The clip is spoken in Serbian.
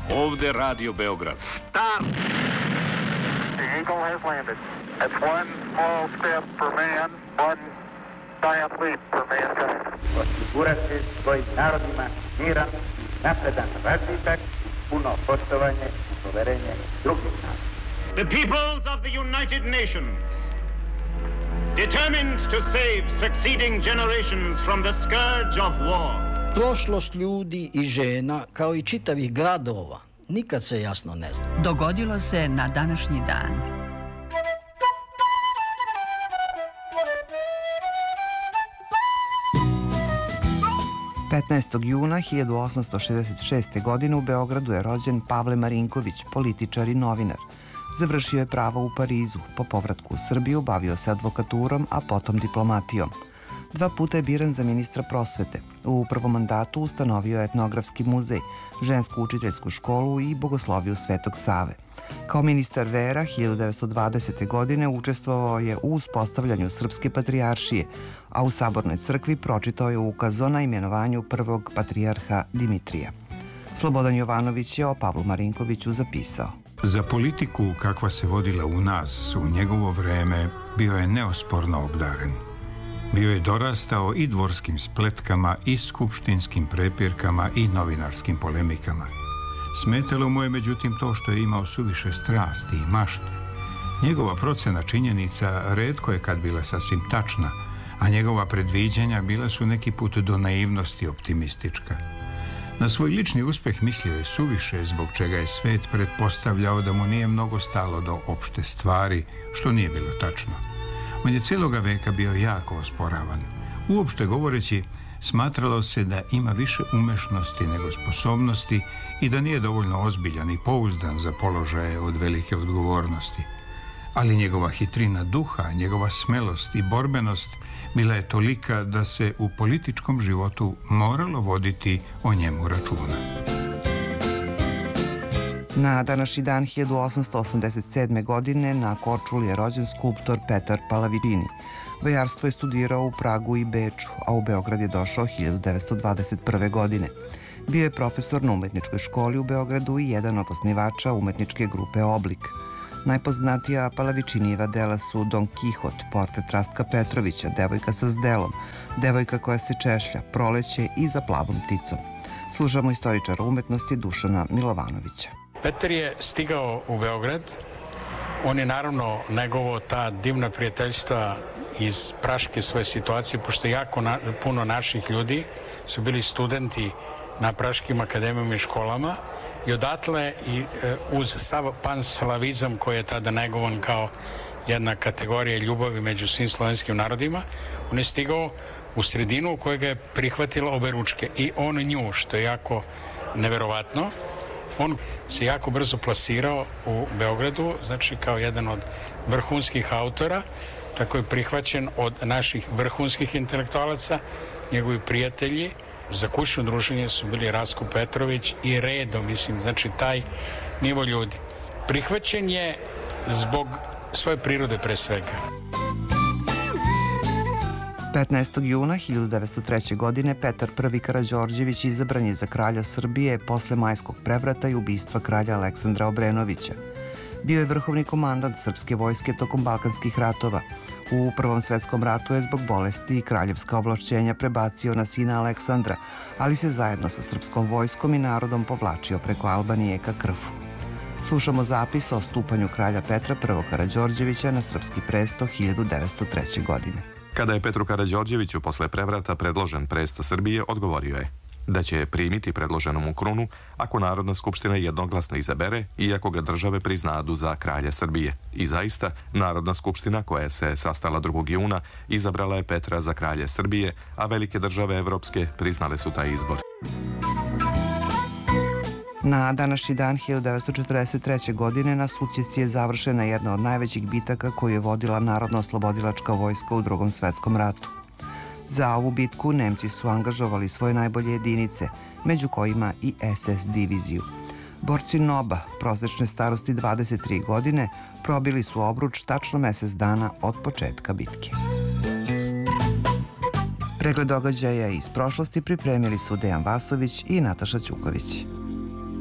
Ovde Radio Beograd. Stop! The Eagle has landed. That's one small step for man, one giant leap for mankind. Osigurati svojim narodima miran i napredan razvitak, puno poštovanje i poverenje drugih naroda. The peoples of the United Nations, determined to save succeeding generations from the scourge of war. Prošlost ljudi i žena, kao i čitavih gradova, nikad se jasno ne zna. Dogodilo se na današnji dan. Juna 1866. godine u Beogradu je rođen Pavle Marinković, političar i novinar. Završio je pravo u Parizu. Po povratku u Srbiju bavio se advokaturom, a potom diplomatijom. 2 puta je biran za ministra prosvete. U prvom mandatu ustanovio je etnografski muzej, žensku učiteljsku školu i bogosloviju Svetog Save. Kao ministar vera 1920. godine učestvovao je u uspostavljanju Srpske patrijaršije, a u Sabornoj crkvi pročitao je ukaz o imenovanju prvog patrijarha Dimitrija. Slobodan Jovanović je o Pavlu Marinkoviću zapisao: Za politiku kakva se vodila u nas u njegovo vreme bio je neosporno obdaren. Bio je dorastao i dvorskim spletkama i skupštinskim prepirkama i novinarskim polemikama. Smetalo mu je međutim to što je imao suviše strasti i mašte. Njegova procena činjenica retko je kad bila sasvim tačna, a njegova predviđanja bila su neki put do naivnosti optimistička. Na svoj lični uspeh mislio je suviše, zbog čega je svet pretpostavljao da mu nije mnogo stalo do opšte stvari, što nije bilo tačno. On je celoga veka bio jako osporavan. Uopšte govoreći, smatralo se da ima više umešnosti nego sposobnosti i da nije dovoljno ozbiljan i pouzdan za položaje od velike odgovornosti. Ali njegova hitrina duha, njegova smelost i borbenost bila je tolika da se u političkom životu moralo voditi o njemu računa. Na današnji dan 1887. godine na Korčuli je rođen skulptor Petar Pallavicini. Vajarstvo je studirao u Pragu i Beču, a u Beograd je došao 1921. godine. Bio je profesor na umetničkoj školi u Beogradu i jedan od osnivača umetničke grupe Oblik. Najpoznatija Pallavicinijeva dela su Don Kihot, portret Rastka Petrovića, Devojka sa zdelom, Devojka koja se češlja, Proleće i Za plavom pticom. Slušamo istoričara umetnosti Dušana Milovanovića. Petar je stigao u Beograd. On je naravno negovao ta divna prijateljstva iz praške svoje situacije, pošto jako puno naših ljudi su bili studenti na praškim akademijama i školama i odatle i uz sav panslavizam koji je tada negovan kao jedna kategorija ljubavi među svim slovenskim narodima, on je stigao u sredinu u kojoj ga je prihvatila oberučke i on nju, što je jako neverovatno. On se jako brzo plasirao u Beogradu, znači kao jedan od vrhunskih autora, tako je prihvaćen od naših vrhunskih intelektualaca, njegovi prijatelji. Za kućno druženje su bili Rasko Petrović i redom, mislim, znači taj nivo ljudi. Prihvaćen je zbog svoje prirode pre svega. 15. juna 1903. godine Petar I. Karađorđević izabran je za kralja Srbije posle majskog prevrata i ubistva kralja Aleksandra Obrenovića. Bio je vrhovni komandant srpske vojske tokom Balkanskih ratova. U Prvom svetskom ratu je zbog bolesti i kraljevska ovlašćenja prebacio na sina Aleksandra, ali se zajedno sa srpskom vojskom i narodom povlačio preko Albanije ka Krfu. Slušamo zapis o stupanju kralja Petra I. Karađorđevića na srpski presto 1903. godine. Kada je Petru Karađorđeviću posle prevrata predložen presto Srbije, odgovorio je da će primiti predloženu mu krunu ako Narodna skupština jednoglasno izabere i ako ga države priznadu za kralja Srbije. I zaista, Narodna skupština koja se sastala 2. juna izabrala je Petra za kralja Srbije, a velike države evropske priznale su taj izbor. Na današnji dan 1943. godine na Sutjeci je završena jedna od najvećih bitaka koju je vodila Narodno-oslobodilačka vojska u Drugom svetskom ratu. Za ovu bitku Nemci su angažovali svoje najbolje jedinice, među kojima i SS diviziju. Borci NOB-a, prosečne starosti 23 godine, probili su obruč tačno mesec dana od početka bitke. Pregled događaja iz prošlosti pripremili su Dejan Vasović i Nataša Ćuković.